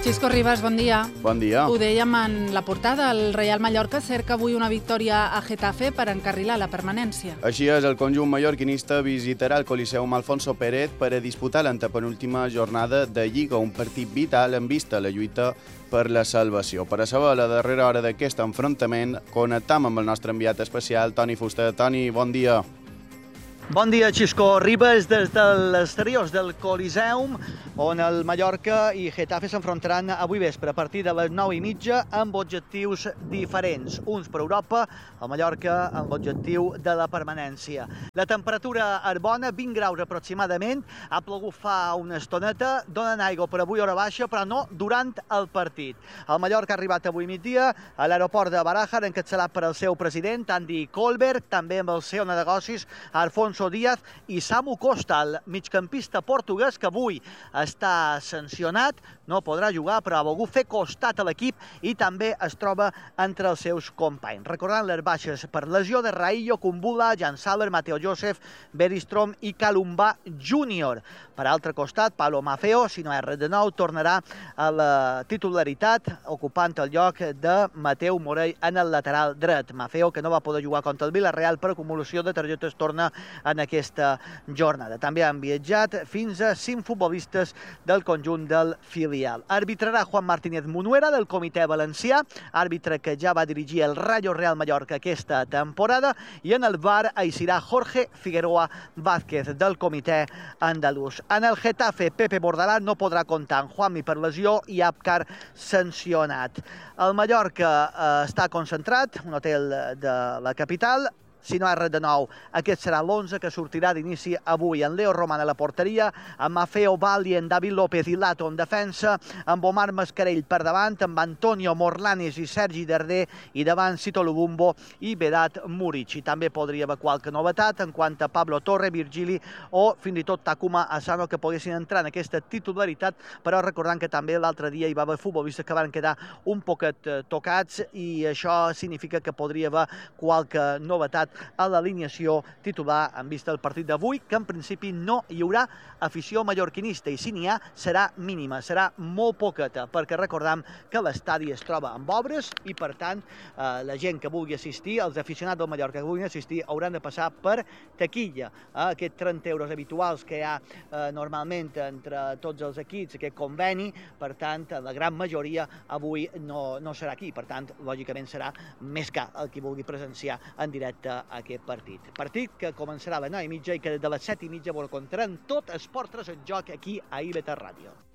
Xisco Ribas, bon dia. Bon dia. Ho dèiem en la portada, el Real Mallorca cerca avui una victòria a Getafe per encarrilar la permanència. Així és, el conjunt mallorquinista visitarà el Coliseum Alfonso Pérez per a disputar l'antepenúltima jornada de Lliga, un partit vital en vista a la lluita per la salvació. Per a saber la darrera hora d'aquest enfrontament, connectam amb el nostre enviat especial, Toni Fuster. Toni, bon dia. Bon dia, Xisco Ribas, des de l'exteriors del Coliseum, on el Mallorca i Getafe s'enfrontaran avui vespre a partir de les 9:30 amb objectius diferents. Uns per Europa, el Mallorca amb l'objectiu de la permanència. La temperatura és bona, 20 graus aproximadament, ha plogut fa una estoneta, donen aigua per avui hora baixa, però no durant el partit. El Mallorca ha arribat avui migdia a l'aeroport de Barajas, encapçalat per el seu president, Andy Kohlberg, també amb el CEO de negocis, Alfonso Díaz, i Samu Costa, el migcampista portuguès, que avui està sancionat, no podrà jugar, però ha volgut fer costat a l'equip i també es troba entre els seus companys. Recordant les baixes per lesió de Raillo, Kumbula, Jan Saber, Mateo Joseph, Beristrom i Calumba Júnior. Per altre costat, Pablo Maffeo, si no és de nou, tornarà a la titularitat, ocupant el lloc de Mateu Morell en el lateral dret. Maffeo, que no va poder jugar contra el Villarreal per acumulació de targetes, torna en aquesta jornada. També han viatjat fins a 5 futbolistes del conjunt del filial. Arbitrarà Juan Martínez Munuera, del comitè valencià, àrbitre que ja va dirigir el Rayo Real Mallorca aquesta temporada, i en el VAR eixirà Jorge Figueroa Vázquez, del comitè andalús. En el Getafe, Pepe Bordalà no podrà comptar amb Juanmi per lesió i Abkar sancionat. El Mallorca està concentrat, un hotel de la capital. Si no és res de nou, aquest serà l'11 que sortirà d'inici avui. En Leo Roman a la porteria, amb Maffeo Valli, en David López i Lato en defensa, amb Omar Mascarell per davant, amb Antonio Morlanes i Sergi Darder, i davant Sito Lubumbo i Vedat Muric. I també podria haver qualque novetat en quant a Pablo Torre, Virgili o fins i tot Takuma Asano, que poguessin entrar en aquesta titularitat, però recordant que també l'altre dia hi va haver futbolistes que van quedar un poquet tocats, i això significa que podria haver qualque novetat a l'alineació titular en vista del partit d'avui, que en principi no hi haurà afició mallorquinista, i si n'hi ha serà mínima, serà molt poqueta, perquè recordam que l'estadi es troba amb obres i per tant la gent que vulgui assistir, els aficionats del Mallorca que vulguin assistir, hauran de passar per taquilla, aquests 30 euros habituals que hi ha normalment entre tots els equips, aquest conveni. Per tant, la gran majoria avui no serà aquí, per tant, lògicament serà més car el qui vulgui presenciar en directe aquest partit. Partit que començarà a les 9:30 i que de les 7:30 vol contar tot Esport 3 en joc aquí a IB3 Ràdio.